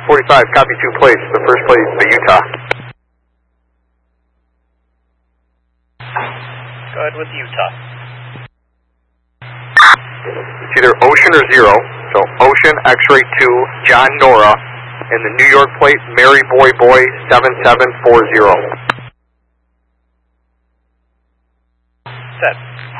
45, copy 2 plates. The first plate, the Utah. Go ahead with Utah. It's either Ocean or Zero. So Ocean, X-Ray 2, John Nora, and the New York plate, Mary Boy Boy 7740. Set.